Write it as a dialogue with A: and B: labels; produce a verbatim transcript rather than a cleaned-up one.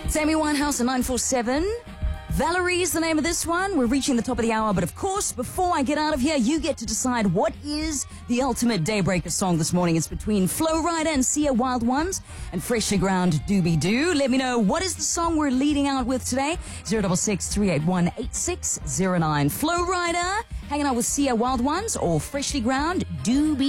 A: Amy Winehouse at nine four seven. Valerie is the name of this one. We're reaching the top of the hour, but of course, before I get out of here, you get to decide what is the ultimate Daybreaker song this morning. It's between Flow Rider and Sia Wild Ones and Freshly Ground Doobie Doo. Let me know, what is the song we're leading out with today? zero six six, three eight one, eight six zero nine. Flow Rider, hanging out with Sia Wild Ones, or Freshly Ground Doobie